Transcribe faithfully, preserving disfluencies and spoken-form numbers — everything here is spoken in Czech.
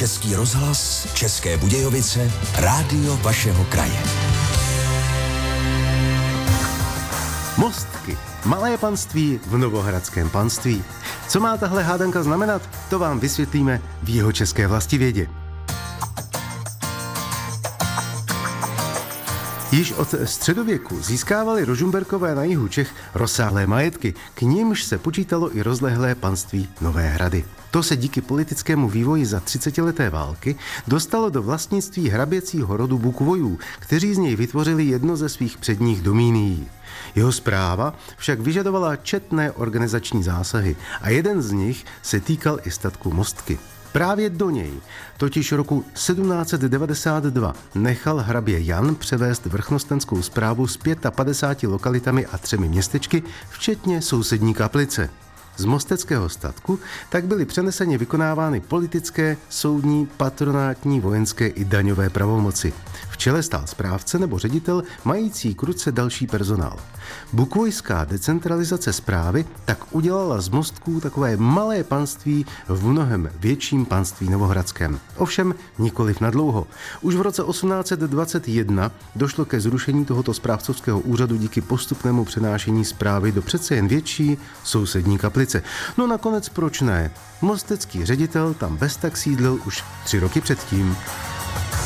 Český rozhlas, České Budějovice, rádio vašeho kraje. Mostky. Malé panství v Novohradském panství. Co má tahle hádanka znamenat, to vám vysvětlíme v Jihočeské vlastivědě. Již od středověku získávali Rožmberkové na jihu Čech rozsáhlé majetky, k nimž se počítalo i rozlehlé panství Nové Hrady. To se díky politickému vývoji za třicetileté války dostalo do vlastnictví hraběcího rodu Bukvojů, kteří z něj vytvořili jedno ze svých předních domínií. Jeho správa však vyžadovala četné organizační zásahy a jeden z nich se týkal i statku Mostky. Právě do něj, totiž roku sedmnáct set devadesát dva, nechal hrabě Jan převést vrchnostenskou správu s padesáti pěti lokalitami a třemi městečky, včetně sousední Kaplice. Z mosteckého statku tak byly přeneseně vykonávány politické, soudní, patronátní, vojenské i daňové pravomoci. V čele stál správce nebo ředitel mající k ruce další personál. Bukvojská decentralizace správy tak udělala z Mostků takové malé panství v mnohem větším panství novohradském. Ovšem nikoliv nadlouho. Už v roce osmnáct set dvacet jedna došlo ke zrušení tohoto správcovského úřadu díky postupnému přenášení správy do přece jen větší sousední Kaplice. No nakonec proč ne? Mostecký ředitel tam bez tak sídlil už tři roky předtím.